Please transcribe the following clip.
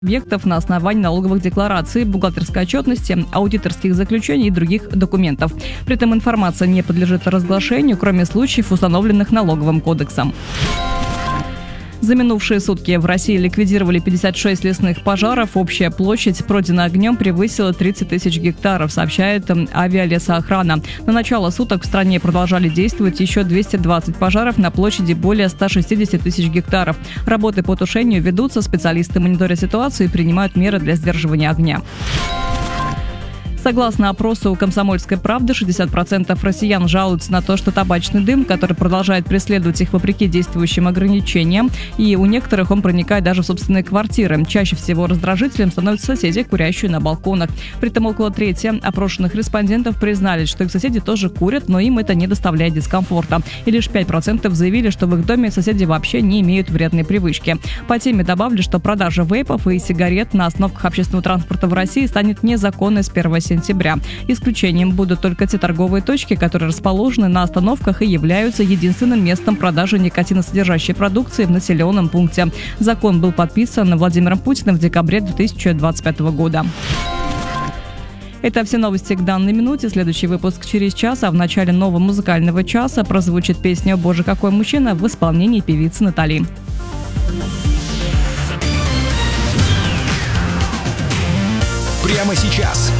объектов на основании налоговых деклараций, бухгалтерской отчетности, аудиторских заключений и других документов. При этом информация не подлежит разглашению, кроме случаев, установленных налоговым кодексом. За минувшие сутки в России ликвидировали 56 лесных пожаров. Общая площадь пройденная огнем превысила 30 тысяч гектаров, сообщает авиалесоохрана. На начало суток в стране продолжали действовать еще 220 пожаров на площади более 160 тысяч гектаров. Работы по тушению ведутся, специалисты мониторят ситуацию и принимают меры для сдерживания огня. Согласно опросу «Комсомольской правды», 60% россиян жалуются на то, что табачный дым, который продолжает преследовать их вопреки действующим ограничениям, и у некоторых он проникает даже в собственные квартиры. Чаще всего раздражителем становятся соседи, курящие на балконах. При этом около трети опрошенных респондентов признались, что их соседи тоже курят, но им это не доставляет дискомфорта. И лишь 5% заявили, что в их доме соседи вообще не имеют вредной привычки. По теме добавлю, что продажа вейпов и сигарет на остановках общественного транспорта в России станет незаконной с 1 сентября. Исключением будут только те торговые точки, которые расположены на остановках и являются единственным местом продажи никотиносодержащей продукции в населенном пункте. Закон был подписан Владимиром Путиным в декабре 2025 года. Это все новости к данной минуте. Следующий выпуск через час, а в начале нового музыкального часа прозвучит песня «О боже, какой мужчина» в исполнении певицы Натали. Прямо сейчас